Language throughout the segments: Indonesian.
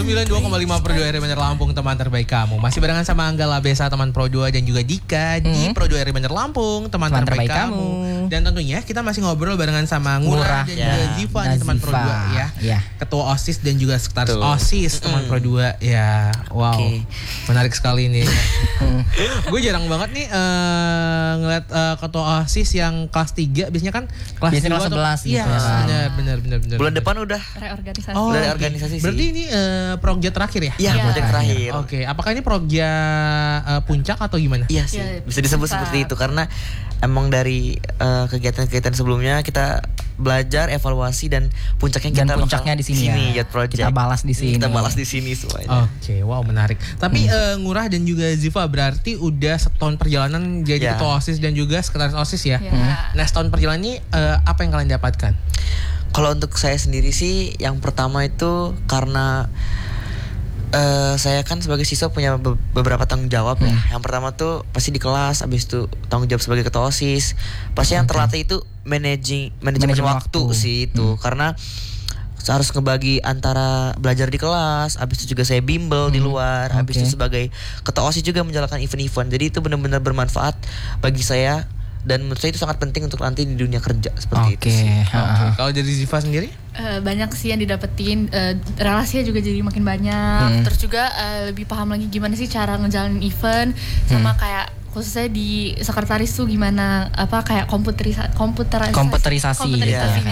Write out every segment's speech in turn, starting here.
92,5 Pro 2 RRI Bandar Lampung, teman terbaik kamu. Masih barengan sama Angga Labesa, teman Pro 2, dan juga Dika di Pro 2 RRI Bandar Lampung, teman terbaik kamu. Dan tentunya kita masih ngobrol barengan sama Ngurah dan juga Ziva nih, teman Pro 2 ya. Ketua OSIS dan juga sekretaris OSIS teman Pro 2 ya. Wow. Menarik sekali ini. Gue jarang banget nih ngeliat ketua OSIS yang kelas 3. Biasanya kan kelas 11 gitu ya. Benar. Bulan depan udah reorganisasi. Udah reorganisasi sih. Berarti ini progja terakhir ya? Iya, progja terakhir. Oke, apakah ini progja puncak atau gimana? Iya sih, bisa disebut seperti itu karena emang dari kegiatan-kegiatan sebelumnya kita belajar, evaluasi, dan puncaknya di sini ya. Kita balas di sini semuanya. Oke, wow, menarik. Tapi Ngurah dan juga Ziva berarti udah setahun perjalanan jadi ketua OSIS dan juga sekretaris OSIS ya. Nah, setahun perjalanan ini apa yang kalian dapatkan? Kalau untuk saya sendiri sih, yang pertama itu karena saya kan sebagai siswa punya beberapa tanggung jawab ya. Yang pertama tuh pasti di kelas, habis itu tanggung jawab sebagai ketua OSIS. Pasti yang terlatih itu manajemen waktu sih itu. Karena harus ngebagi antara belajar di kelas, habis itu juga saya bimbel di luar, habis itu sebagai ketua OSIS juga menjalankan event-event. Jadi itu benar-benar bermanfaat bagi saya. Dan menurut saya itu sangat penting untuk nanti di dunia kerja seperti itu sih. Kalau dari Ziva sendiri? Banyak sih yang didapetin, relasinya juga jadi makin banyak. Terus juga lebih paham lagi gimana sih cara ngejalanin event, sama kayak khususnya di sekretaris tuh gimana kayak komputerisasinya.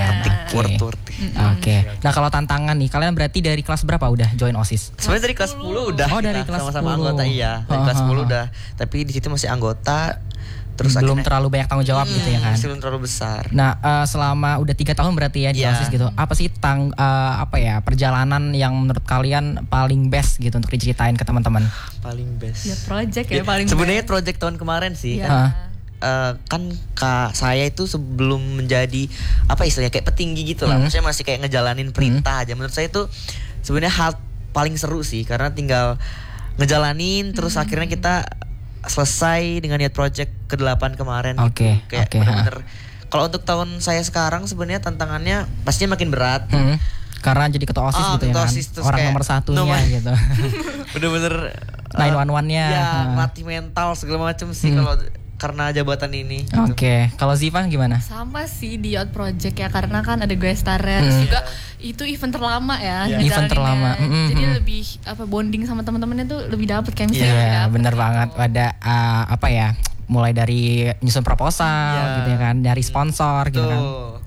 Oke. Nah, kalau tantangan nih, kalian berarti dari kelas berapa udah join OSIS? Sebenarnya dari kelas 10 udah. Oh, dari kelas sama-sama 10. Anggota iya. Dari kelas 10 udah. Tapi di situ masih anggota. Terus belum terlalu banyak tanggung jawab gitu ya kan? Belum terlalu besar. Nah, selama udah 3 tahun berarti ya di OSIS gitu. Apa sih perjalanan yang menurut kalian paling best gitu untuk diceritain ke teman-teman? Paling best. Ya project ya paling. Sebenarnya project tahun kemarin sih. Kan saya itu sebelum menjadi istilahnya kayak petinggi gitu lah. Maksudnya masih kayak ngejalanin perintah aja. Menurut saya itu sebenarnya hal paling seru sih, karena tinggal ngejalanin terus akhirnya kita selesai dengan Youth Project ke-8 kemarin. Kayak bener-bener. Kalau untuk tahun saya sekarang sebenarnya tantangannya pastinya makin berat. Karena jadi ketua OSIS gitu ya kan. Orang nomor satunya gitu. Bener-bener 911-nya. Ya, latih mental segala macam sih kalau karena jabatan ini. Kalau Ziva gimana? Sama sih di Youth Project ya, karena kan ada gue starter juga itu event terlama ya. Event terlama. Jadi lebih bonding sama teman-temannya tuh lebih dapet kayak misalnya. Bener banget. Ada mulai dari nyusun proposal gitu ya kan, dari sponsor gitu kan.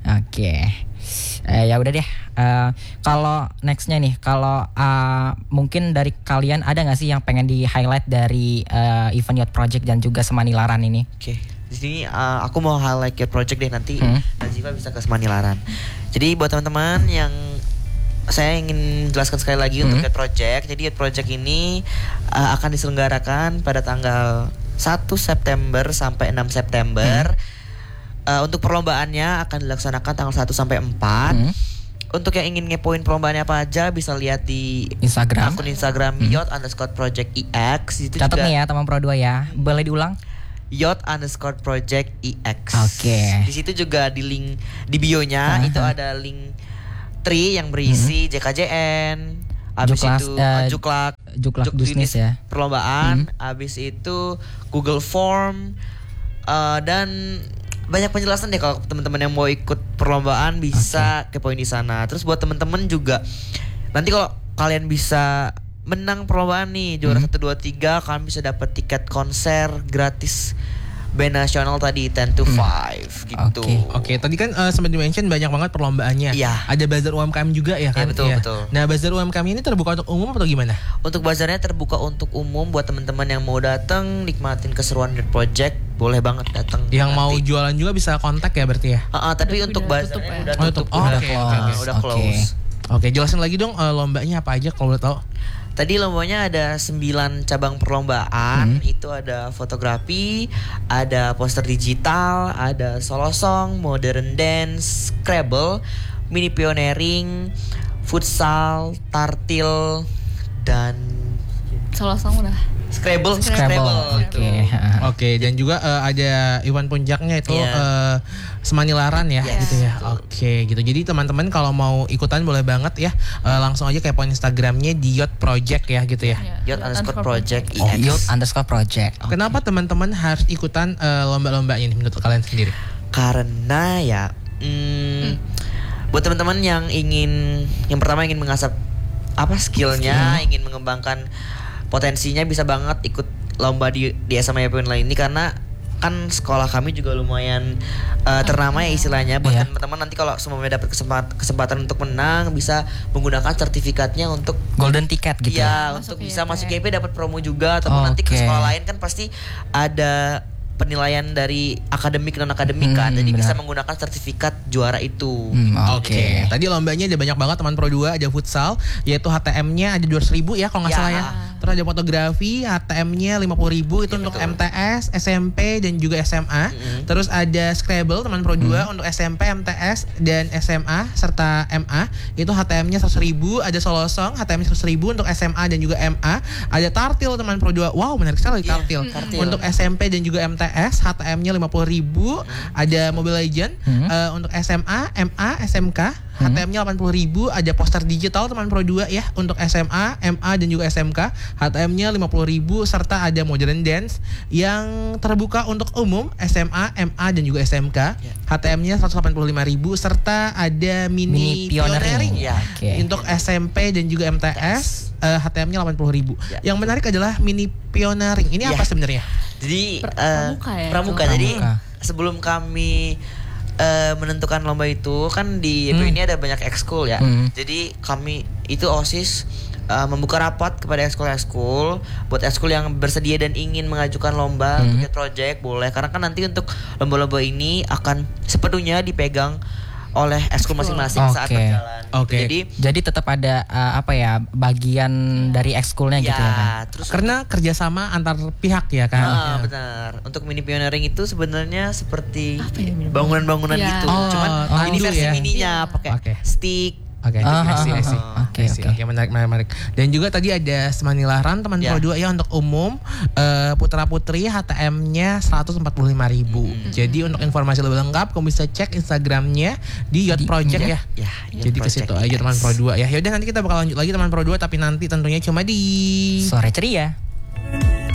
Ya udah deh. Kalau nextnya nih, kalau mungkin dari kalian ada nggak sih yang pengen di highlight dari event Youth Project dan juga Semanilaran ini? Di sini aku mau highlight Youth Project deh, nanti Nazifa bisa ke Semanilaran. Jadi buat teman-teman yang saya ingin jelaskan sekali lagi untuk Youth Project. Jadi Youth Project ini akan diselenggarakan pada tanggal 1 September sampai 6 September. Untuk perlombaannya akan dilaksanakan tanggal 1 sampai 4. Untuk yang ingin ngepoin perlombaannya apa aja bisa lihat di akun Instagram Youth_Project_EX. Catat nih ya teman Pro 2 ya. Boleh diulang? Youth_Project_EX. Di situ juga di link di bio-nya itu ada link tree yang berisi JKJN, habis itu Juklak bisnis ya. Perlombaan, habis itu Google Form, dan banyak penjelasan deh. Kalau teman-teman yang mau ikut perlombaan bisa kepoin di sana. Terus buat teman-teman juga, nanti kalau kalian bisa menang perlombaan nih, juara 1, 2, 3, kalian bisa dapat tiket konser gratis band nasional tadi 10 to 5 gitu. Oke, tadi kan sempat di-mention banyak banget perlombaannya. Ada bazar UMKM juga ya kan? Betul. Nah, bazar UMKM ini terbuka untuk umum atau gimana? Untuk bazarnya terbuka untuk umum, buat teman-teman yang mau datang nikmatin keseruan Youth Project, boleh banget datang. Yang mau jualan juga bisa kontak ya berarti ya? Tapi untuk bazarnya udah tutup. Udah close. Oke, jelasin lagi dong lombanya apa aja kalau boleh tahu. Tadi lombanya ada 9 cabang perlombaan. Itu ada fotografi, ada poster digital, ada solo song, modern dance, Scrabble, mini pioneering, futsal, tartil, dan solo song udah. Scrabble. Oke, dan juga ada Iwan Puncaknya itu Semanilaran ya, gitu ya. Oke, gitu. Jadi teman-teman kalau mau ikutan boleh banget ya, langsung aja kepoin Instagramnya di Yacht Project ya, gitu ya. Yacht_project. Yacht_project. Kenapa teman-teman harus ikutan lomba-lombanya ini menurut kalian sendiri? Karena ya, buat teman-teman yang pertama ingin mengasah skillnya, ingin mengembangkan potensinya, bisa banget ikut lomba di SMA Yapi Online ini, karena kan sekolah kami juga lumayan ternama ya istilahnya. Buat teman-teman nanti kalau semuanya dapat kesempatan untuk menang, bisa menggunakan sertifikatnya untuk golden ticket gitu. Iya, untuk bisa masuk YP, dapat promo juga. Atau nanti ke sekolah lain kan pasti ada penilaian dari akademik non akademik kan, jadi bisa menggunakan sertifikat juara itu. Oke. Tadi lombanya ada banyak banget teman Pro 2, ada futsal yaitu HTM-nya ada 200.000 ya kalau nggak salah ya. Terus ada fotografi HTM-nya 50.000 itu untuk MTS, SMP dan juga SMA. Terus ada Scrabble teman Pro 2 untuk SMP, MTS dan SMA serta MA itu HTM-nya 100.000. Ada Solo Song HTM-nya 100.000 untuk SMA dan juga MA. Ada Tartil teman Pro 2. Wow, menarik sekali Tartil. Untuk SMP dan juga MTS HTM-nya 50.000. Ada Mobile Legend untuk SMA, MA, SMK HTM-nya 80.000. Ada poster digital teman Pro 2 ya untuk SMA, MA dan juga SMK HTM-nya 50.000. Serta ada Modern Dance yang terbuka untuk umum SMA, MA dan juga SMK HTM-nya 185.000. Serta ada Mini Pioneering untuk SMP dan juga MTS HTM-nya 80.000. Yang menarik adalah Mini Pioneering. Ini apa sebenarnya? Jadi pramuka. Jadi sebelum kami menentukan lomba itu kan di YP ini ada banyak ekskul ya. Jadi kami itu OSIS membuka rapat kepada ekskul buat ekskul yang bersedia dan ingin mengajukan lomba untuk project boleh, karena kan nanti untuk lomba-lomba ini akan sepenuhnya dipegang oleh ekskul masing-masing saat berjalan. Jadi tetap ada bagian dari ekskulnya gitu ya kan. Terus karena kerjasama antar pihak ya kan. Benar. Untuk Mini Pioneering itu sebenarnya seperti bangunan-bangunan gitu. Cuman ini versi mininya pakai stick. Oke, menarik. Dan juga tadi ada Semanilaran teman Pro 2 ya untuk umum, putra putri HTM-nya 145.000. Jadi untuk informasi lebih lengkap kamu bisa cek Instagramnya di Yacht Project ya. Jadi ke situ aja teman Pro 2 ya. Yaudah nanti kita bakal lanjut lagi teman Pro 2, tapi nanti tentunya cuma di Sore Ceria.